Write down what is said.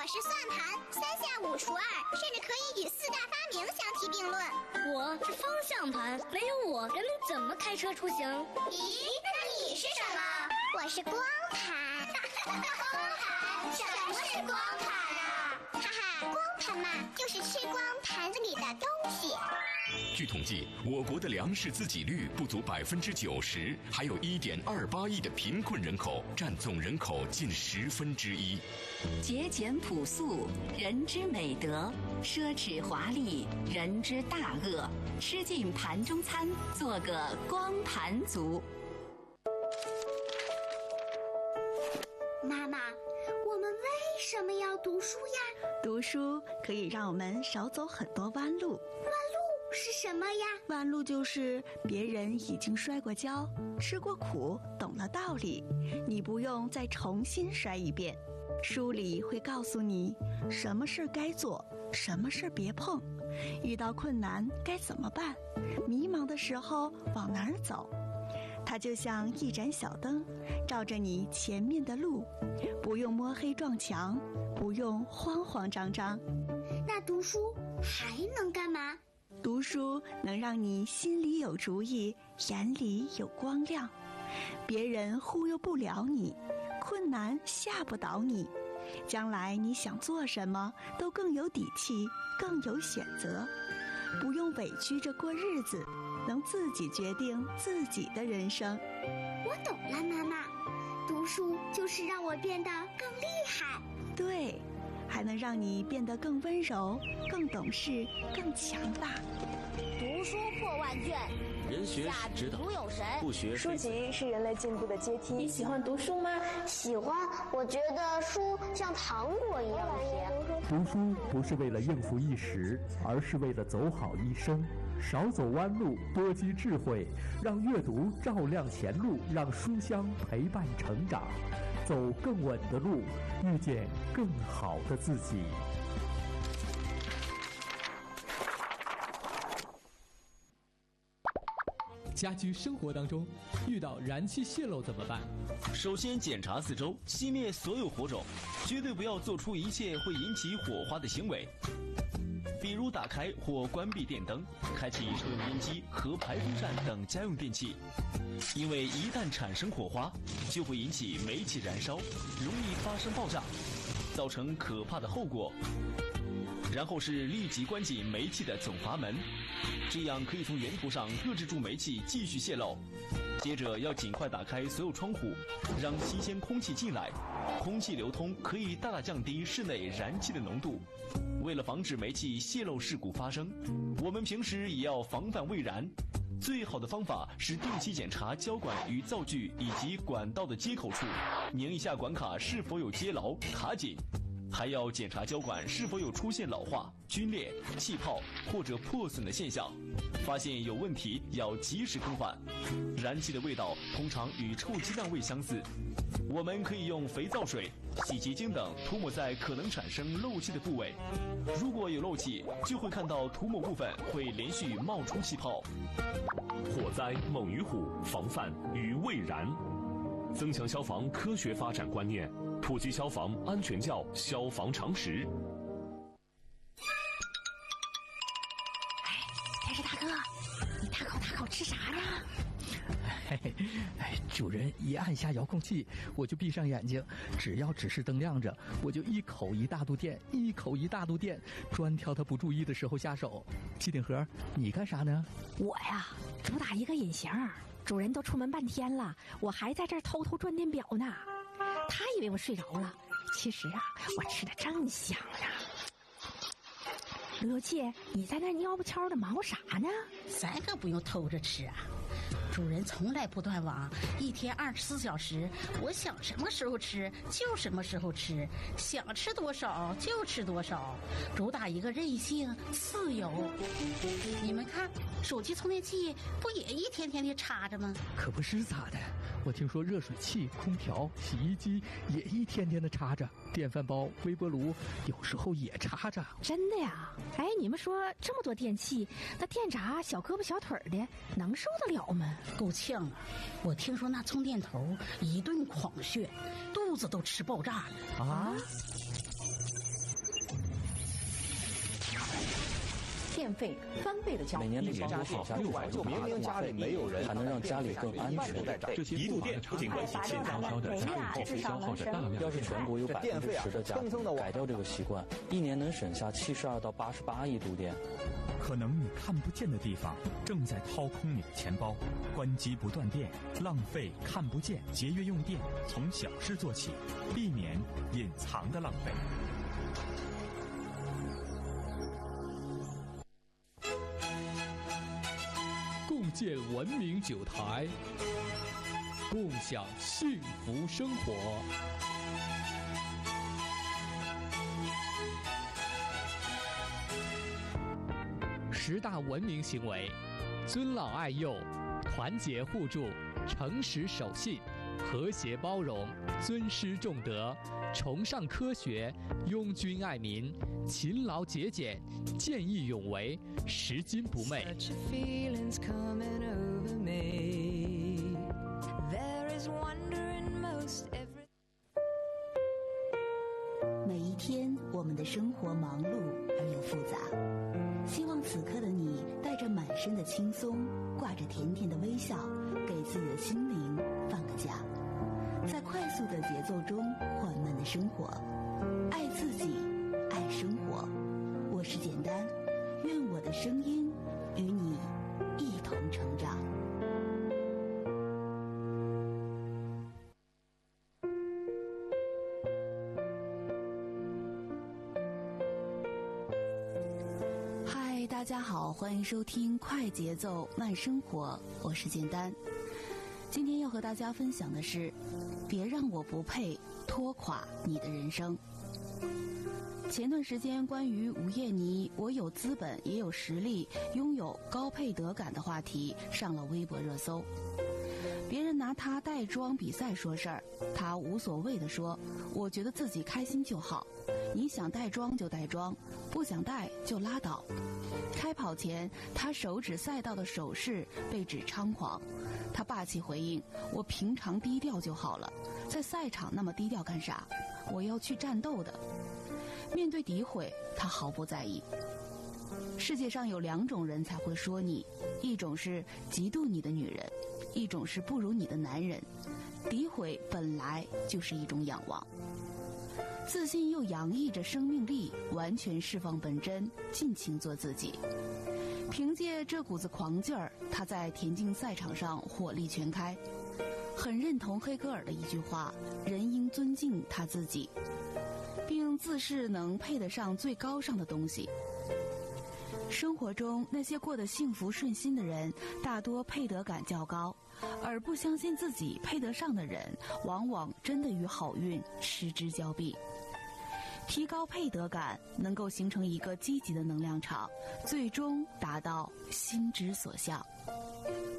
是算盘，三下五除二，甚至可以与四大发明相提并论。 我是方向盘，没有我，人们怎么开车出行？ 咦，那你是什么？我是光盘。光盘？什么是光盘啊？哈哈，光盘嘛，就是吃光盘子里的东西。 据统计，我国的粮食自给率不足90%，还有1.28亿的贫困人口，占总人口近1/10。 节俭朴素，人之美德；奢侈华丽，人之大恶。吃尽盘中餐，做个光盘族。 妈妈，我们为什么要读书呀？ 读书可以让我们少走很多弯路。 是什么呀？ 弯路就是别人已经摔过跤，吃过苦，懂了道理，你不用再重新摔一遍。书里会告诉你什么事该做，什么事别碰，遇到困难该怎么办，迷茫的时候往哪儿走。它就像一盏小灯，照着你前面的路，不用摸黑撞墙，不用慌慌张张。 那读书还能干嘛？ 读书能让你心里有主意，眼里有光亮，别人忽悠不了你，困难吓不倒你，将来你想做什么都更有底气，更有选择，不用委屈着过日子，能自己决定自己的人生。 我懂了，妈妈，读书就是让我变得更厉害。 对，还能让你变得更温柔，更懂事，更强大。 读书破万卷， 人学是指导，不学书籍是人类进步的阶梯。 你喜欢读书吗？ 喜欢，我觉得书像糖果一样甜。 读书不是为了应付一时，而是为了走好一生。少走弯路，多积智慧，让阅读照亮前路，让书香陪伴成长，走更稳的路，遇见更好的自己。 家居生活当中遇到燃气泄漏怎么办？ 首先检查四周，熄灭所有火种，绝对不要做出一切会引起火花的行为，比如打开或关闭电灯，开启抽油烟机和排风扇等家用电器，因为一旦产生火花，就会引起煤气燃烧，容易发生爆炸，造成可怕的后果。然后是立即关紧煤气的总阀门，这样可以从源头上遏制住煤气继续泄漏。接着要尽快打开所有窗户，让新鲜空气进来，空气流通可以大大降低室内燃气的浓度。为了防止煤气泄漏事故发生，我们平时也要防范未燃。最好的方法是定期检查胶管与灶具以及管道的接口处，拧一下管卡是否有接牢卡紧，还要检查胶管是否有出现老化、皲裂、气泡或者破损的现象，发现有问题要及时更换。燃气的味道通常与臭鸡蛋味相似，我们可以用肥皂水、洗洁精等涂抹在可能产生漏气的部位，如果有漏气，就会看到涂抹部分会连续冒出气泡。 火灾猛于虎，防范于未然。增强消防科学发展观念，普及消防安全教消防常识。 电视大哥，你大口吃啥呀？ 主人一按下遥控器，我就闭上眼睛，只要指示灯亮着，我就一口一大肚电，一口一大肚电，专挑他不注意的时候下手。七顶盒，你干啥呢？ 我呀，主打一个隐形，主人都出门半天了，我还在这儿偷偷转电表呢。他以为我睡着了，其实啊，我吃的正香呢。乐气，你在那蔫不悄的忙活啥呢？ 咱可不用偷着吃啊，主人从来不断网，一天24小时，我想什么时候吃就什么时候吃，想吃多少就吃多少，主打一个任性自由。你们看，手机充电器不也一天天的插着吗？ 可不是咋的，我听说热水器、空调、洗衣机也一天天的插着，电饭煲、微波炉有时候也插着。 真的呀？哎，你们说这么多电器，那电闸小胳膊小腿的能受得了吗？ 够呛啊！我听说那充电头一顿狂炫，肚子都吃爆炸了啊！ 电费翻倍的交。 每年每家电6万就明明家里没有人，还能让家里更安全。 一度电不仅关系现在烧的家里消耗着大量。 要是全国有10%的家庭改掉这个习惯，1年能省下72到88亿度电。 可能你看不见的地方正在掏空你的钱包，关机不断电，浪费看不见，节约用电，从小事做起，避免隐藏的浪费。 共建文明酒台，共享幸福生活。10大文明行为：尊老爱幼、团结互助、诚实守信、和谐包容、尊师重德、崇尚科学、拥军爱民、勤劳节俭、见义勇为、拾金不昧。 每一天，我们的生活忙碌而又复杂。希望此刻的你带着满身的轻松，挂着甜甜的微笑，给自己的心灵放个假，在快速的节奏中缓慢的生活，爱自己，爱生活。我是简单，愿我的声音与你一同成长。大家好，欢迎收听快节奏慢生活，我是简单。今天要和大家分享的是，别让我不配拖垮你的人生。前段时间关于吴叶妮我有资本也有实力拥有高配得感的话题上了微博热搜。别人拿他带妆比赛说事儿，他无所谓地说，我觉得自己开心就好，你想带妆就带妆，不想带就拉倒。开跑前，他手指赛道的手势被指猖狂，他霸气回应，我平常低调就好了，在赛场那么低调干啥？我要去战斗的。面对诋毁，他毫不在意。世界上有2种人才会说你，一种是嫉妒你的女人，一种是不如你的男人。诋毁本来就是一种仰望，自信又洋溢着生命力，完全释放本真，尽情做自己。凭借这股子狂劲儿，他在田径赛场上火力全开。很认同黑格尔的一句话，人应尊敬他自己，并自视能配得上最高尚的东西。生活中那些过得幸福顺心的人，大多配得感较高，而不相信自己配得上的人，往往真的与好运失之交臂。提高配得感，能够形成一个积极的能量场，最终达到心之所向。